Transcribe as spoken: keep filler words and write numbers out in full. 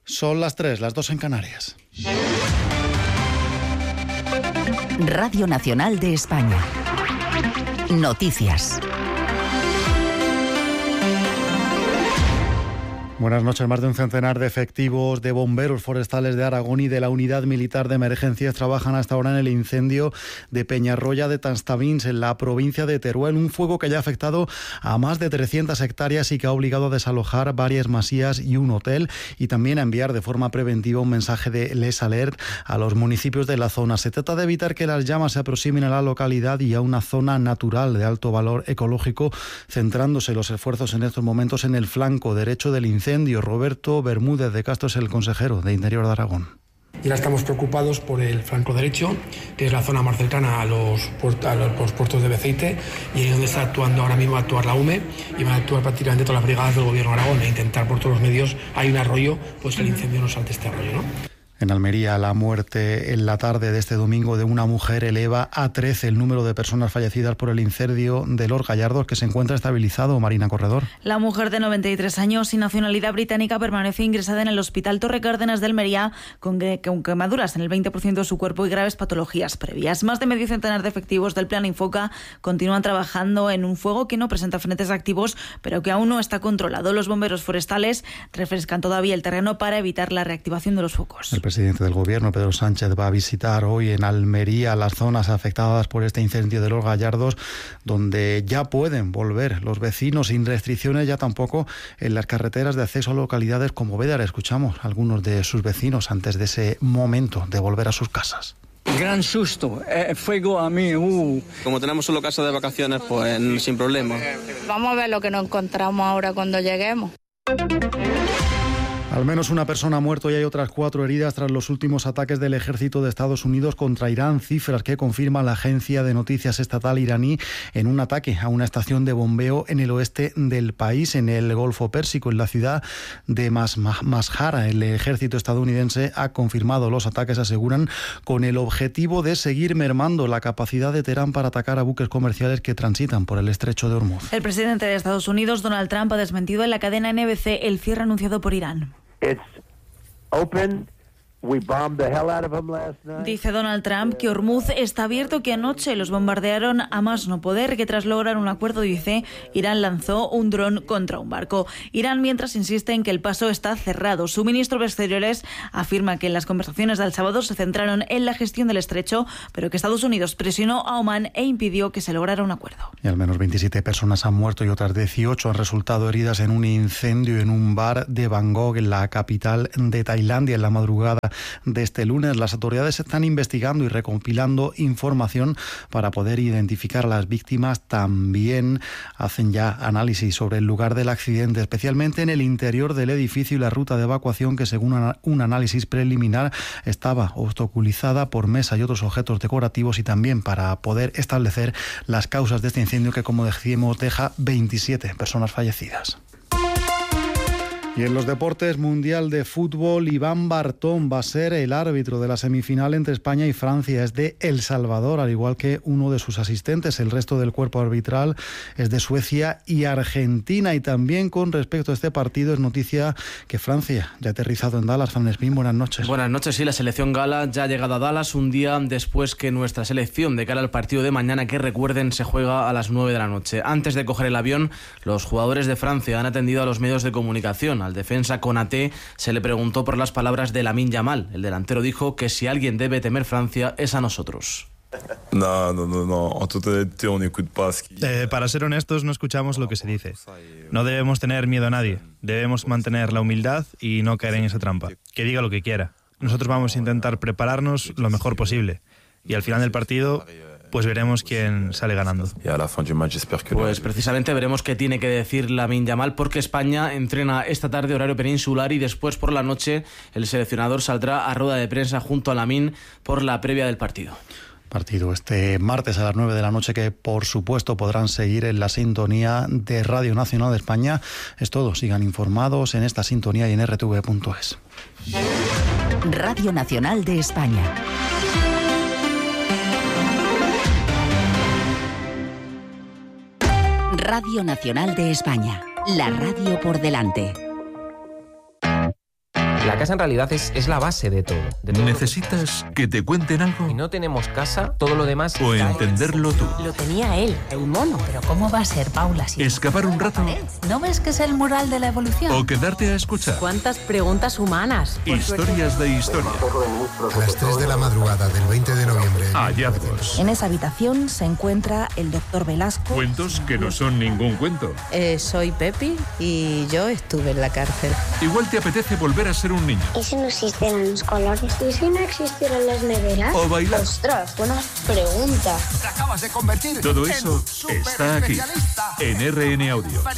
Son las tres, las dos en Canarias. Radio Nacional de España. Noticias. Buenas noches. Más de un centenar de efectivos de bomberos forestales de Aragón y de la Unidad Militar de Emergencias trabajan hasta ahora en el incendio de Peñarroya de Tastavins, en la provincia de Teruel. Un fuego que ya ha afectado a más de trescientas hectáreas y que ha obligado a desalojar varias masías y un hotel, y también a enviar de forma preventiva un mensaje de Les Alert a los municipios de la zona. Se trata de evitar que las llamas se aproximen a la localidad y a una zona natural de alto valor ecológico, centrándose los esfuerzos en estos momentos en el flanco derecho del incendio. Roberto Bermúdez de Castro es el consejero de Interior de Aragón. Y ahora estamos preocupados por el flanco derecho, que es la zona más cercana a los, puertos, a los puertos de Beceite, y ahí donde está actuando ahora mismo, va a actuar la U M E, y van a actuar prácticamente todas las brigadas del Gobierno de Aragón, e intentar por todos los medios, hay un arroyo, pues el incendio no salte este arroyo, ¿no? En Almería, la muerte en la tarde de este domingo de una mujer eleva a trece el número de personas fallecidas por el incendio de Los Gallardos, que se encuentra estabilizado. Marina Corredor. La mujer de noventa y tres años y nacionalidad británica permanece ingresada en el Hospital Torre Cárdenas de Almería con, con quemaduras en el veinte por ciento de su cuerpo y graves patologías previas. Más de medio centenar de efectivos del Plan Infoca continúan trabajando en un fuego que no presenta frentes activos, pero que aún no está controlado. Los bomberos forestales refrescan todavía el terreno para evitar la reactivación de los focos. El presidente del Gobierno, Pedro Sánchez, va a visitar hoy en Almería las zonas afectadas por este incendio de Los Gallardos, donde ya pueden volver los vecinos sin restricciones, ya tampoco en las carreteras de acceso a localidades como Bédar. Escuchamos a algunos de sus vecinos antes de ese momento de volver a sus casas. Gran susto, eh, fuego a mí. Uh. Como tenemos solo casa de vacaciones, pues sin problema. Vamos a ver lo que nos encontramos ahora cuando lleguemos. Al menos una persona ha muerto y hay otras cuatro heridas tras los últimos ataques del ejército de Estados Unidos contra Irán, cifras que confirma la agencia de noticias estatal iraní en un ataque a una estación de bombeo en el oeste del país, en el Golfo Pérsico, en la ciudad de Mashhara. El ejército estadounidense ha confirmado los ataques, aseguran, con el objetivo de seguir mermando la capacidad de Teherán para atacar a buques comerciales que transitan por el estrecho de Hormuz. El presidente de Estados Unidos, Donald Trump, ha desmentido en la cadena N B C el cierre anunciado por Irán. It's open. We bombed the hell out of them last night. Dice Donald Trump que Hormuz está abierto, que anoche los bombardearon a más no poder, que tras lograr un acuerdo, dice, Irán lanzó un dron contra un barco. Irán, mientras, insiste en que el paso está cerrado. Su ministro de Exteriores afirma que en las conversaciones del sábado se centraron en la gestión del estrecho, pero que Estados Unidos presionó a Omán e impidió que se lograra un acuerdo. Y al menos veintisiete personas han muerto y otras dieciocho han resultado heridas en un incendio en un bar de Bangkok, en la capital de Tailandia, en la madrugada de este lunes. Las autoridades están investigando y recompilando información para poder identificar a las víctimas. También hacen ya análisis sobre el lugar del accidente, especialmente en el interior del edificio y la ruta de evacuación, que según un análisis preliminar estaba obstaculizada por mesa y otros objetos decorativos, y también para poder establecer las causas de este incendio que, como decíamos, deja veintisiete personas fallecidas. Y en los deportes, Mundial de Fútbol, Iván Bartón va a ser el árbitro de la semifinal entre España y Francia. Es de El Salvador, al igual que uno de sus asistentes. El resto del cuerpo arbitral es de Suecia y Argentina. Y también con respecto a este partido, es noticia que Francia ya ha aterrizado en Dallas. Fan Espín, buenas noches. Buenas noches, sí, la selección gala ya ha llegado a Dallas un día después que nuestra selección, de cara al partido de mañana, que recuerden, se juega a las nueve de la noche. Antes de coger el avión, los jugadores de Francia han atendido a los medios de comunicación. Al defensa Konaté se le preguntó por las palabras de Lamine Yamal. El delantero dijo que si alguien debe temer Francia es a nosotros. No, no, no, no. Eh, para ser honestos, no escuchamos lo que se dice. No debemos tener miedo a nadie. Debemos mantener la humildad y no caer en esa trampa. Que diga lo que quiera. Nosotros vamos a intentar prepararnos lo mejor posible. Y al final del partido, pues veremos quién sale ganando. Pues precisamente veremos qué tiene que decir Lamine Yamal, porque España entrena esta tarde horario peninsular y después por la noche el seleccionador saldrá a rueda de prensa junto a Lamine por la previa del partido. Partido este martes a las nueve de la noche que, por supuesto, podrán seguir en la sintonía de Radio Nacional de España. Es todo. Sigan informados en esta sintonía y en erre te ve punto es. Radio Nacional de España. Radio Nacional de España, la radio por delante. La casa en realidad es, es la base de todo, de todo. ¿Necesitas que te cuenten algo? Si no tenemos casa, todo lo demás... O entenderlo tú. Lo tenía él, el mono. Pero ¿cómo va a ser, Paula? Si ¿Escapar un rato? ¿No ves que es el mural de la evolución? ¿O quedarte a escuchar? ¿Cuántas preguntas humanas? Historias de historia. A las tres de la madrugada del veinte de noviembre. Hallazgos. En esa habitación se encuentra el doctor Velasco. Cuentos que no son ningún cuento. Eh, soy Pepi y yo estuve en la cárcel. Igual te apetece volver a ser un niño. ¿Y si no existieran los colores? ¿Y si no existieran las neveras? O bailar. Ostras, buena pregunta. Te acabas de convertir. Todo eso está aquí, en R N Audio.